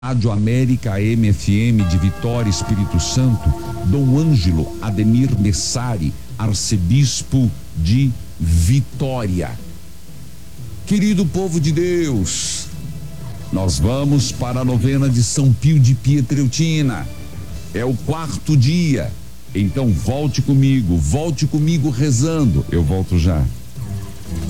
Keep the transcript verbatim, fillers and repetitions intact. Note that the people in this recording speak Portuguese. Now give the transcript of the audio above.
Rádio América A M F M de Vitória, Espírito Santo, Dom Ângelo Ademir Messari, arcebispo de Vitória. Querido povo de Deus, nós vamos para a novena de São Pio de Pietreutina. É o quarto dia. Então volte comigo, volte comigo rezando. Eu volto já.